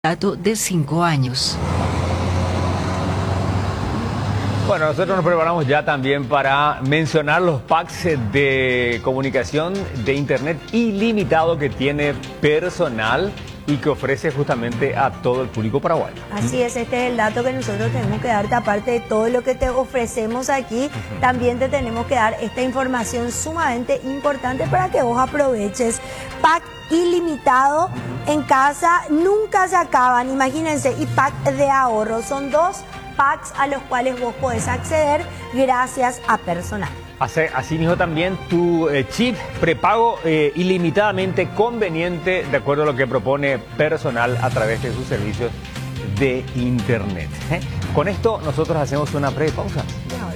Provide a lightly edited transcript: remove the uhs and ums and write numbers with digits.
Dato de 5 años. Bueno, nosotros nos preparamos ya también para mencionar los packs de comunicación de internet ilimitado que tiene Personal y que ofrece justamente a todo el público paraguayo. Así es, este es el dato que nosotros tenemos que darte, aparte de todo lo que te ofrecemos aquí, también te tenemos que dar esta información sumamente importante para que vos aproveches. Pack ilimitado en casa, nunca se acaban, imagínense, y pack de ahorro, son 2 packs a los cuales vos podés acceder gracias a Personal. Asimismo también tu chip prepago ilimitadamente conveniente de acuerdo a lo que propone Personal a través de sus servicios de internet. Con esto nosotros hacemos una breve pausa.